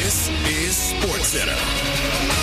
This is SportsCenter.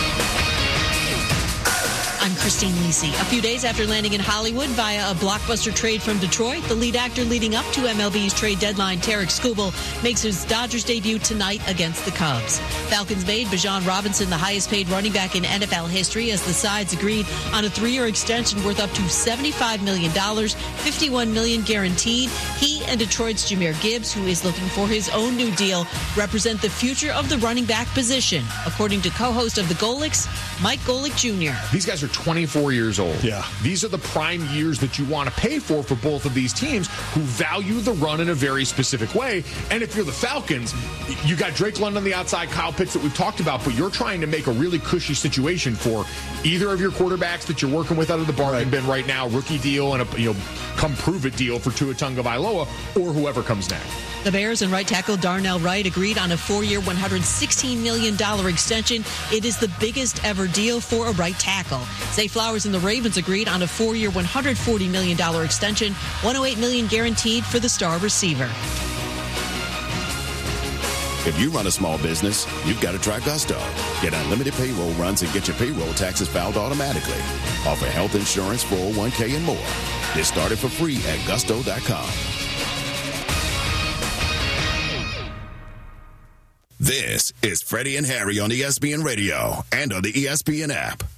I'm Christine Lisi. A few days after landing in Hollywood via a blockbuster trade from Detroit, the lead actor leading up to MLB's trade deadline, Tarek Skubal, makes his Dodgers debut tonight against the Cubs. Falcons made Bijan Robinson the highest-paid running back in NFL history as the sides agreed on a 3-year extension worth up to $75 million, $51 million guaranteed. He and Detroit's Jahmyr Gibbs, who is looking for his own new deal, represent the future of the running back position, according to co-host of the Golics, Mike Golic Jr. These guys are 24 years old. Yeah. These are the prime years that you want to pay for both of these teams who value the run in a very specific way. And if you're the Falcons, you got Drake London on the outside, Kyle Pitts that we've talked about, but you're trying to make a really cushy situation for either of your quarterbacks that you're working with out of the bargain bin right now, rookie deal and a come prove it deal for Tua Tagovailoa or whoever comes next. The Bears and right tackle Darnell Wright agreed on a 4-year, $116 million extension. It is the biggest ever deal for a right tackle. Zay Flowers and the Ravens agreed on a 4-year, $140 million extension, $108 million guaranteed for the star receiver. If you run a small business, you've got to try Gusto. Get unlimited payroll runs and get your payroll taxes filed automatically. Offer health insurance, 401k, and more. Get started for free at gusto.com. This is Freddie and Harry on ESPN Radio and on the ESPN app.